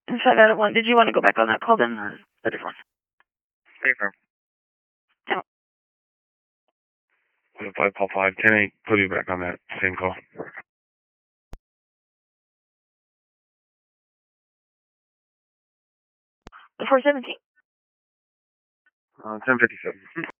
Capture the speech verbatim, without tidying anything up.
five out of one. Did you want to go back on that call then, or a different one? Hey, firm. Yeah. What if I call five ten eight? Put you back on that same call. The four seventeen. Uh, ten fifty seven.